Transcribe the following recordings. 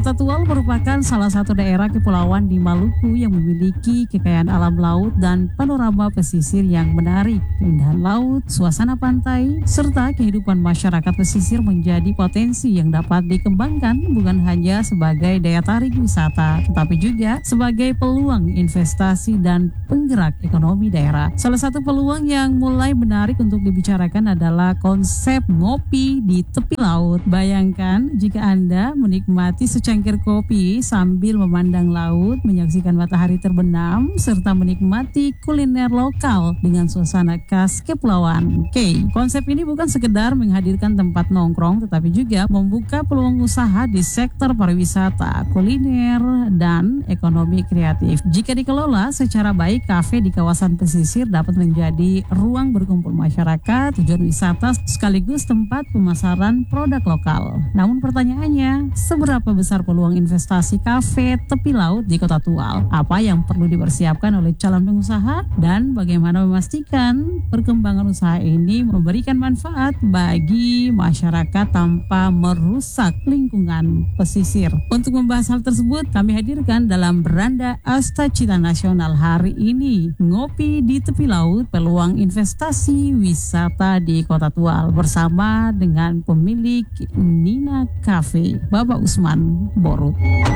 Kota Tual merupakan salah satu daerah kepulauan di Maluku yang memiliki kekayaan alam laut dan panorama pesisir yang menarik. Keindahan laut, suasana pantai, serta kehidupan masyarakat pesisir menjadi potensi yang dapat dikembangkan bukan hanya sebagai daya tarik wisata, tetapi juga sebagai peluang investasi dan penggerak ekonomi daerah. Salah satu peluang yang mulai menarik untuk dibicarakan adalah konsep ngopi di tepi laut. Bayangkan jika Anda menikmati secangkir kopi sambil memandang laut, menyaksikan matahari terbenam, serta menikmati kuliner lokal dengan suasana khas Kepulauan K. Konsep ini bukan sekedar menghadirkan tempat nongkrong, tetapi juga membuka peluang usaha di sektor pariwisata, kuliner, dan ekonomi kreatif. Jika dikelola secara baik, kafe di kawasan pesisir dapat menjadi ruang berkumpul masyarakat, tujuan wisata, sekaligus tempat pemasaran produk lokal. Namun pertanyaannya, seberapa besar peluang investasi kafe tepi laut di Kota Tual? Apa yang perlu dipersiapkan oleh calon pengusaha dan bagaimana memastikan perkembangan usaha ini memberikan manfaat bagi masyarakat tanpa merusak lingkungan pesisir? Untuk membahas hal tersebut, kami hadirkan dalam Beranda Asta Cita Nasional hari ini, ngopi di tepi laut, peluang investasi wisata di Kota Tual, bersama dengan pemilik Nina Cafe, Bapak Usman Borut.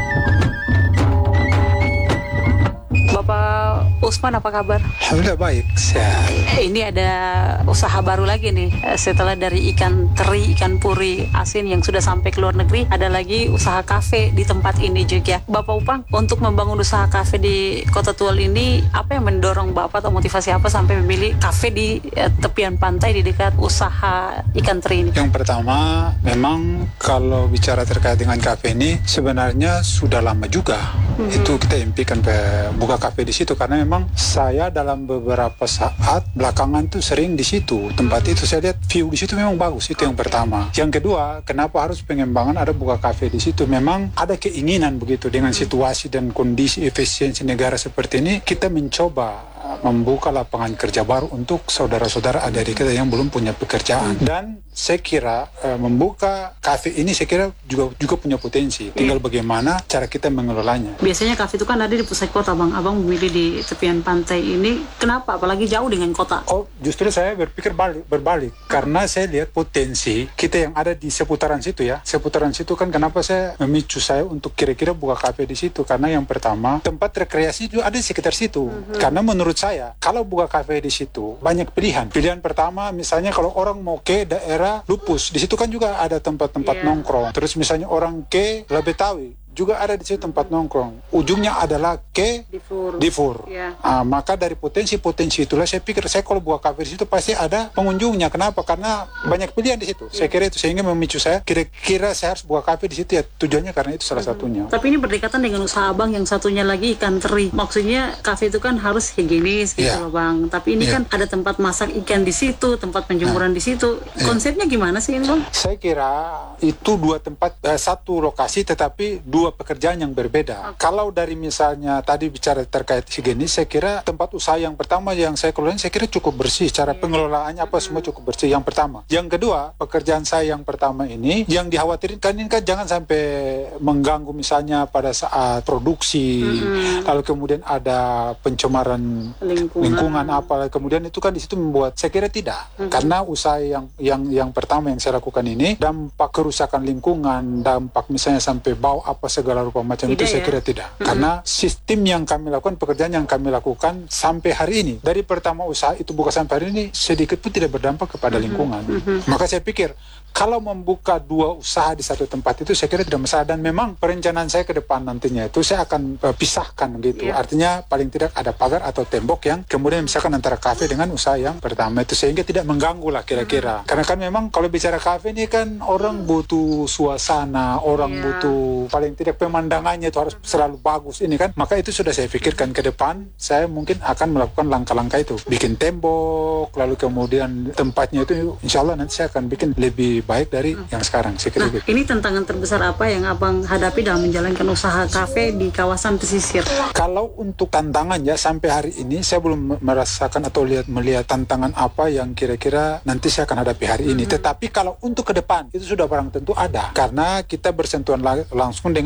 Bapak Usman, apa kabar? Alhamdulillah baik, sehat. Ini ada usaha baru lagi nih. Setelah dari ikan teri, ikan puri asin yang sudah sampai ke luar negeri, ada lagi usaha kafe di tempat ini juga. Bapak Upang, untuk membangun usaha kafe di Kota Tual ini, apa yang mendorong Bapak atau motivasi apa sampai memilih kafe di tepian pantai di dekat usaha ikan teri ini? Yang pertama, memang kalau bicara terkait dengan kafe ini, sebenarnya sudah lama juga. Itu kita impikan buka kafe di situ, karena memang saya dalam beberapa saat belakangan tuh sering di situ. Tempat itu saya lihat view di situ memang bagus, itu yang pertama. Yang kedua, kenapa harus pengembangan ada buka kafe di situ? Memang ada keinginan begitu dengan situasi dan kondisi efisiensi negara seperti ini, kita mencoba membuka lapangan kerja baru untuk saudara-saudara adik kita yang belum punya pekerjaan. Dan saya kira membuka kafe ini saya kira juga punya potensi. Tinggal bagaimana cara kita mengelolanya. Biasanya kafe itu kan ada di pusat kota, Bang. Abang memilih di tepian pantai ini, kenapa? Apalagi jauh dengan kota. Oh, justru saya berpikir berbalik. Karena saya lihat potensi kita yang ada di seputaran situ ya. Seputaran situ kan kenapa saya memicu saya untuk kira-kira buka kafe di situ. Karena yang pertama, tempat rekreasi juga ada di sekitar situ. Karena menurut saya, kalau buka kafe di situ, banyak pilihan. Pilihan pertama, misalnya kalau orang mau ke daerah Lupus, di situ kan juga ada tempat-tempat nongkrong. Terus misalnya orang ke Labetawi, juga ada di situ tempat nongkrong. Ujungnya adalah ke Difur. Maka dari potensi-potensi itulah saya pikir saya kalau buka kafe di situ pasti ada pengunjungnya. Kenapa? Karena banyak pilihan di situ. Saya kira itu sehingga memicu saya kira-kira saya harus buka kafe di situ ya, tujuannya karena itu salah satunya. Tapi ini berdekatan dengan usaha Abang yang satunya lagi ikan teri. Maksudnya kafe itu kan harus higienis gitu loh, Bang. Tapi ini kan ada tempat masak ikan di situ, tempat penjemuran di situ. Konsepnya gimana sih ini, Bang? Saya kira itu dua tempat, satu lokasi tetapi dua pekerjaan yang berbeda. Kalau dari misalnya tadi bicara terkait higienis, saya kira tempat usaha yang pertama yang saya kelola saya kira cukup bersih. Cara pengelolaannya apa semua cukup bersih. Yang pertama. Yang kedua, pekerjaan saya yang pertama ini yang dikhawatirkan ini kan jangan sampai mengganggu misalnya pada saat produksi, lalu kemudian ada pencemaran lingkungan apa, kemudian itu kan di situ membuat saya kira tidak. Karena usaha yang pertama yang saya lakukan ini dampak kerusakan lingkungan, dampak misalnya sampai bau apa segala rupa macam tidak, itu saya kira tidak. Karena sistem yang kami lakukan, pekerjaan yang kami lakukan sampai hari ini, dari pertama usaha itu buka sampai hari ini, sedikit pun tidak berdampak kepada lingkungan. Maka saya pikir kalau membuka dua usaha di satu tempat itu saya kira tidak masalah. Dan memang perencanaan saya ke depan nantinya itu saya akan pisahkan gitu. Artinya paling tidak ada pagar atau tembok yang kemudian misalkan antara kafe dengan usaha yang pertama itu, sehingga tidak mengganggu lah kira-kira. Karena kan memang kalau bicara kafe ini kan orang butuh suasana, orang butuh paling tidak pemandangannya itu harus selalu bagus ini kan. Maka itu sudah saya pikirkan ke depan, saya mungkin akan melakukan langkah-langkah itu. Bikin tembok, lalu kemudian tempatnya itu insya Allah nanti saya akan bikin lebih baik dari yang sekarang. Saya kira gitu. Ini tantangan terbesar apa yang Abang hadapi dalam menjalankan usaha kafe di kawasan pesisir? Kalau untuk tantangannya sampai hari ini saya belum merasakan atau melihat tantangan apa yang kira-kira nanti saya akan hadapi hari ini. Tetapi kalau untuk ke depan itu sudah barang tentu ada. Karena kita bersentuhan langsung dengan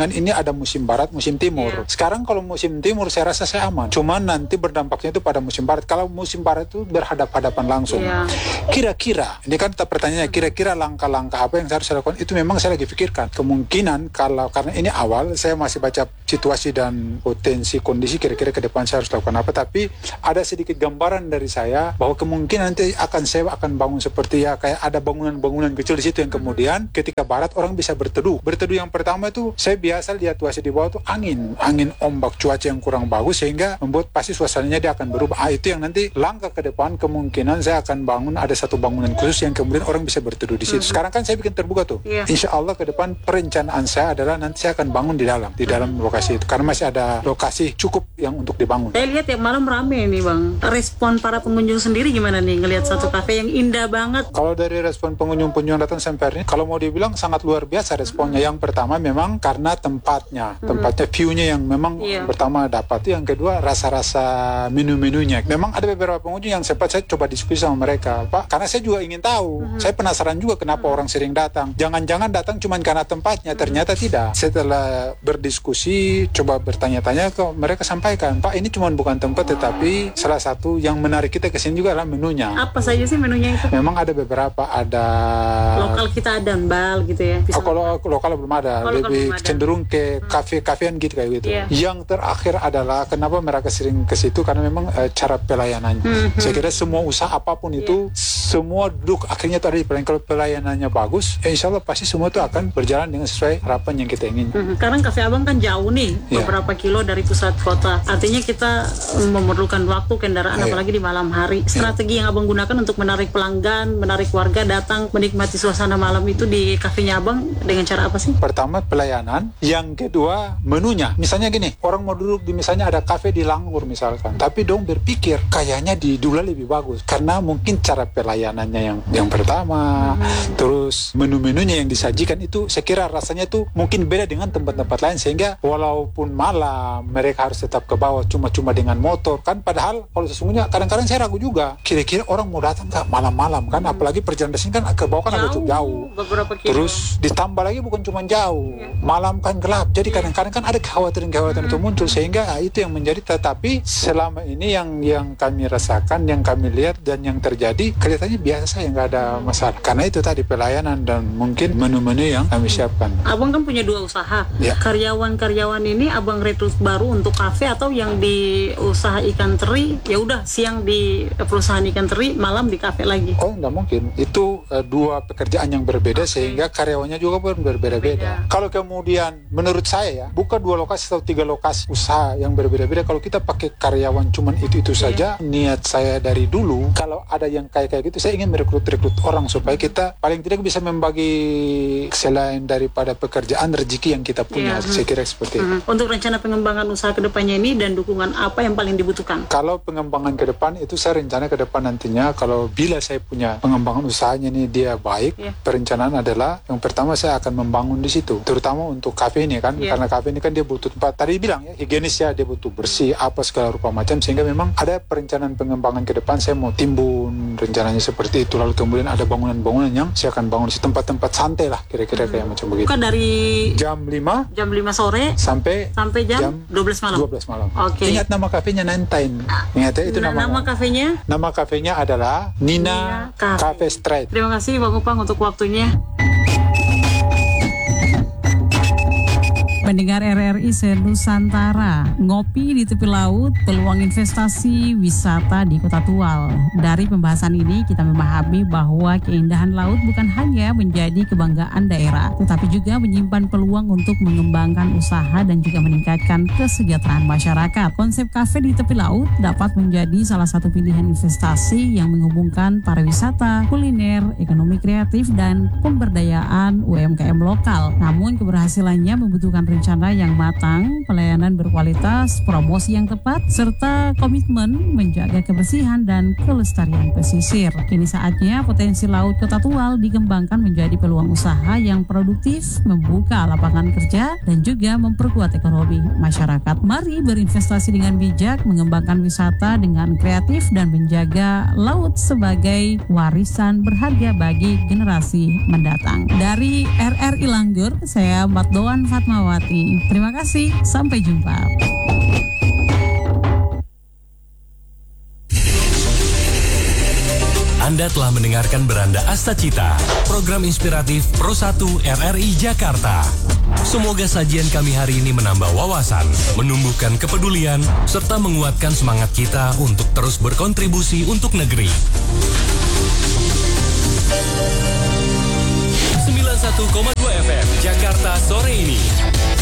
kan ini ada musim barat, musim timur. Sekarang kalau musim timur saya rasa saya aman. Cuman nanti berdampaknya itu pada musim barat. Kalau musim barat itu berhadap-hadapan langsung. Kira-kira, ini kan pertanyaannya, kira-kira langkah-langkah apa yang harus saya lakukan? Itu memang saya lagi pikirkan. Kemungkinan karena ini awal, saya masih baca situasi dan potensi kondisi kira-kira ke depan saya harus lakukan apa. Tapi ada sedikit gambaran dari saya bahwa kemungkinan nanti saya akan bangun seperti kayak ada bangunan-bangunan kecil di situ yang kemudian ketika barat orang bisa berteduh. Berteduh yang pertama itu saya biasa lihat situasi di bawah itu angin ombak, cuaca yang kurang bagus sehingga membuat pasti suasananya dia akan berubah. Itu yang nanti langkah ke depan kemungkinan saya akan bangun ada satu bangunan khusus yang kemudian orang bisa berteduh di situ. Sekarang kan saya bikin terbuka tuh. Insya Allah ke depan perencanaan saya adalah nanti saya akan bangun di dalam lokasi itu karena masih ada lokasi cukup yang untuk dibangun. Saya lihat tiap malam rame nih Bang. Respon para pengunjung sendiri gimana nih ngelihat satu kafe yang indah banget? Kalau dari respon pengunjung datang sampai hari ini, kalau mau dibilang sangat luar biasa responnya. Yang pertama memang karena tempatnya view-nya yang memang pertama dapat. Yang kedua rasa-rasa menu-menunya. Memang ada beberapa pengunjung yang sempat saya coba diskusi sama mereka, Pak, karena saya juga ingin tahu. Saya penasaran juga kenapa orang sering datang. Jangan-jangan datang cuma karena tempatnya, ternyata tidak. Setelah berdiskusi, coba bertanya-tanya ke mereka sampaikan, Pak, ini cuma bukan tempat tetapi salah satu yang menarik kita kesini juga adalah menunya. Apa saja sih menunya itu? Memang ada beberapa, ada lokal kita ada mbal gitu ya. Kalau lokal belum ada, lebih cenderung ke kafe-kafean gitu kayak gitu. Yang terakhir adalah kenapa mereka sering ke situ karena memang cara pelayanannya. Saya kira semua usaha apapun itu semua duduk akhirnya itu ada di pelayanan. Kalau pelayanannya bagus, insya Allah pasti semua itu akan berjalan dengan sesuai harapan yang kita ingin. Sekarang Cafe Abang kan jauh nih, beberapa kilo dari pusat kota. Artinya kita memerlukan waktu kendaraan apalagi di malam hari. Strategi yang Abang gunakan untuk menarik pelanggan, menarik warga datang menikmati suasana malam itu di kafenya Abang dengan cara apa sih? Pertama pelayanan, yang kedua menunya. Misalnya gini, orang mau duduk di misalnya ada kafe di Langgur misalkan, tapi dong berpikir kayaknya di Dula lebih bagus karena mungkin cara pelayanannya yang pertama, terus menu-menunya yang disajikan itu saya kira rasanya tuh mungkin beda dengan tempat-tempat lain sehingga walaupun malam mereka harus tetap ke bawah cuma dengan motor kan, padahal kalau sesungguhnya kadang-kadang saya ragu juga kira-kira orang mau datang nggak malam-malam kan, apalagi perjalanan sini kan ke bawah kan agak cukup jauh, terus ditambah lagi bukan cuma jauh, malam kan gelap, jadi kadang-kadang kan ada kekhawatiran itu muncul sehingga itu yang menjadi. Tetapi selama ini yang kami rasakan, yang kami lihat dan yang terjadi kelihatannya biasa saja, nggak ada masalah karena itu tadi pelayanan dan mungkin menu-menu yang kami siapkan. Abang kan punya 2 usaha. Karyawan-karyawan ini Abang rekrut baru untuk kafe atau yang di usaha ikan teri ya udah siang di perusahaan ikan teri, malam di kafe lagi? Oh, nggak mungkin. Itu 2 pekerjaan yang berbeda sehingga karyawannya juga berbeda-beda. Kalau kemudian menurut saya buka 2 lokasi atau 3 lokasi usaha yang berbeda-beda, kalau kita pakai karyawan cuman itu saja, niat saya dari dulu kalau ada yang kayak gitu saya ingin merekrut orang supaya kita paling tidak bisa membagi selain daripada pekerjaan rezeki yang kita punya. Saya kira seperti itu. Untuk rencana pengembangan usaha kedepannya ini dan dukungan apa yang paling dibutuhkan? Kalau pengembangan ke depan itu saya rencana ke depan nantinya kalau bila saya punya pengembangan usahanya ini dia baik, perencanaan adalah yang pertama saya akan membangun di situ, terutama untuk kafe ini kan, karena kafe ini kan dia butuh tempat tadi bilang higienis ya, dia butuh bersih apa segala rupa macam, sehingga memang ada perencanaan pengembangan ke depan saya mau timbun rencananya seperti itu, lalu kemudian ada bangunan-bangunan yang saya akan bangun di tempat-tempat santai lah kira-kira kayak macam begitu. Bukan dari jam 5 sore sampai jam 12 malam. 12 malam. Oke. Ingat nama kafenya Nantain. Ingat ya itu nama kafenya? Nama kafenya adalah Nina Cafe Street. Terima kasih Bang Upang untuk waktunya. Pendengar RRI Senusantara, ngopi di tepi laut, peluang investasi wisata di Kota Tual. Dari pembahasan ini kita memahami bahwa keindahan laut bukan hanya menjadi kebanggaan daerah, tetapi juga menyimpan peluang untuk mengembangkan usaha dan juga meningkatkan kesejahteraan masyarakat. Konsep kafe di tepi laut dapat menjadi salah satu pilihan investasi yang menghubungkan pariwisata, kuliner, ekonomi kreatif, dan pemberdayaan UMKM lokal. Namun keberhasilannya membutuhkan rencana yang matang, pelayanan berkualitas, promosi yang tepat, serta komitmen menjaga kebersihan dan kelestarian pesisir. Kini saatnya potensi laut Kota Tual dikembangkan menjadi peluang usaha yang produktif, membuka lapangan kerja, dan juga memperkuat ekonomi masyarakat. Mari berinvestasi dengan bijak, mengembangkan wisata dengan kreatif, dan menjaga laut sebagai warisan berharga bagi generasi mendatang. Dari RRI Langgur, saya Matdoan Fatmawati Sakti. Terima kasih, sampai jumpa. Anda telah mendengarkan Beranda Astacita, program inspiratif Pro 1 RRI Jakarta. Semoga sajian kami hari ini menambah wawasan, menumbuhkan kepedulian, serta menguatkan semangat kita untuk terus berkontribusi untuk negeri. 91,2 FM Jakarta sore ini.